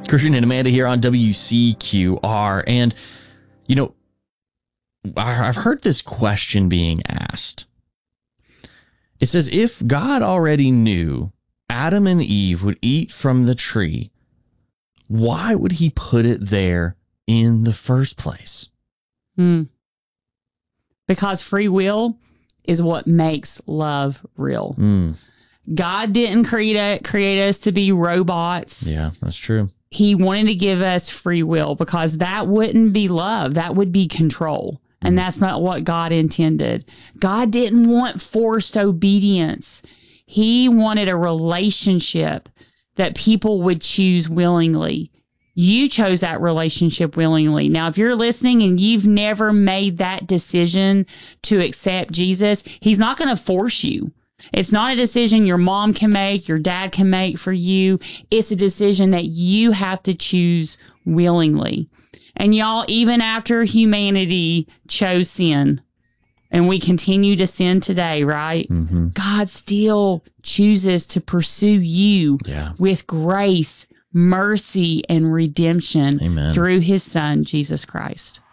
Christian and Amanda here on WCQR. And, you know, I've heard this question being asked. It says, if God already knew Adam and Eve would eat from the tree, why would he put it there in the first place? Because free will is what makes love real. God didn't create us to be robots. Yeah, that's true. He wanted to give us free will because that wouldn't be love. That would be control. And that's not what God intended. God didn't want forced obedience. He wanted a relationship that people would choose willingly. You chose that relationship willingly. Now, if you're listening and you've never made that decision to accept Jesus, he's not going to force you. It's not a decision your mom can make, your dad can make for you. It's a decision that you have to choose willingly. And y'all, even after humanity chose sin, and we continue to sin today, right? God still chooses to pursue you with grace, mercy, and redemption through his son, Jesus Christ.